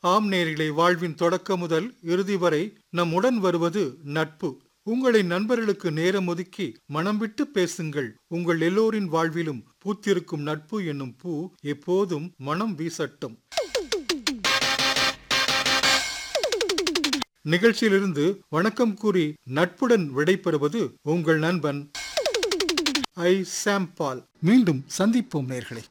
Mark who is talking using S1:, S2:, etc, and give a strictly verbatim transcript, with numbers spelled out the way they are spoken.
S1: ஆம் நேயர்களே, வாழ்வின் தொடக்கம் முதல் இறுதி வரை நம்முடன் வருவது நட்பு. உங்களின் நண்பர்களுக்கு நேரம் ஒதுக்கி மனம் விட்டு பேசுங்கள். உங்கள் எல்லோரின் வாழ்விலும் பூத்திருக்கும் நட்பு என்னும் பூ எப்போதும் மனம் வீசட்டும். நிகழ்ச்சியிலிருந்து வணக்கம் கூறி நட்புடன் விடைபெறுவது உங்கள் நண்பன் ஐ சாம் பால். மீண்டும் சந்திப்போம் நேயர்களே.